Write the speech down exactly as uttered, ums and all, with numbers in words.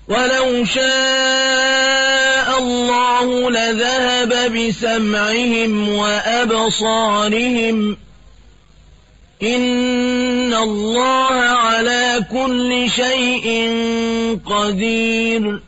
وَلَوْ شَاءَ اللَّهُ لَذَهَبَ بِسَمْعِهِمْ وَأَبْصَارِهِمْ ۚ إِنَّ اللَّهَ عَلَىٰ كُلِّ شَيْءٍ قَدِيرٌ